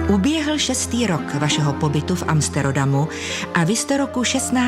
Uběhl 6. rok vašeho pobytu v Amsterodamu a vy jste roku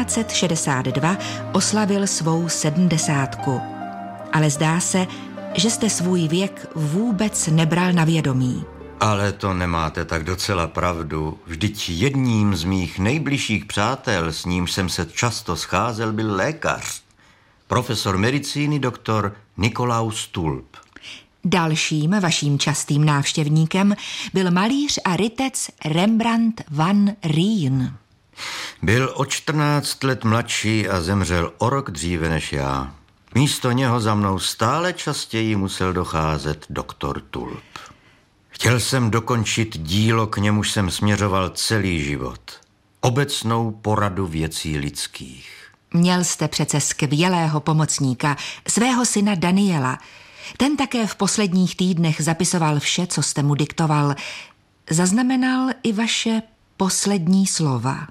1662 oslavil svou 70. Ale zdá se, že jste svůj věk vůbec nebral na vědomí. Ale to nemáte tak docela pravdu. Vždyť jedním z mých nejbližších přátel, s nímž jsem se často scházel, byl lékař. Profesor medicíny doktor Nikolaus Tulp. Dalším vaším častým návštěvníkem byl malíř a rytec Rembrandt van Rijn. Byl o 14 let mladší a zemřel o rok dříve než já. Místo něho za mnou stále častěji musel docházet doktor Tulp. Chtěl jsem dokončit dílo, k němuž jsem směřoval celý život. Obecnou poradu věcí lidských. Měl jste přece skvělého pomocníka, svého syna Daniela. Ten také v posledních týdnech zapisoval vše, co jste mu diktoval. Zaznamenal i vaše poslední slova.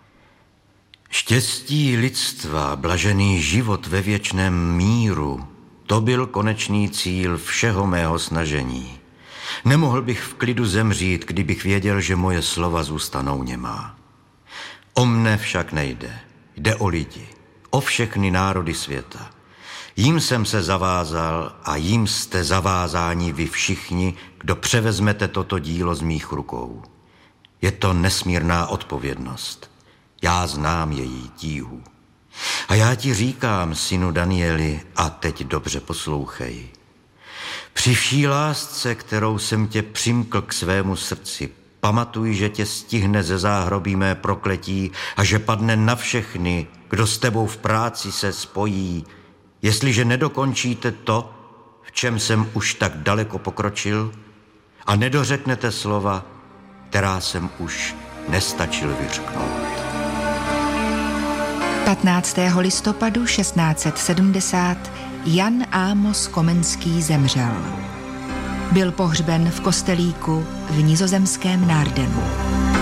Štěstí lidstva, blažený život ve věčném míru, to byl konečný cíl všeho mého snažení. Nemohl bych v klidu zemřít, kdybych věděl, že moje slova zůstanou němá. O mne však nejde. Jde o lidi, o všechny národy světa. Jím jsem se zavázal a jím jste zavázáni vy všichni, kdo převezmete toto dílo z mých rukou. Je to nesmírná odpovědnost. Já znám její tíhu. A já ti říkám, synu Danieli, a teď dobře poslouchej. Při vší lásce, kterou jsem tě přimkl k svému srdci, pamatuj, že tě stihne ze záhrobí mé prokletí a že padne na všechny, kdo s tebou v práci se spojí, jestliže nedokončíte to, v čem jsem už tak daleko pokročil, a nedořeknete slova, která jsem už nestačil vyřknout. 15. listopadu 1670 Jan Amos Komenský zemřel. Byl pohřben v kostelíku v nizozemském Naardenu.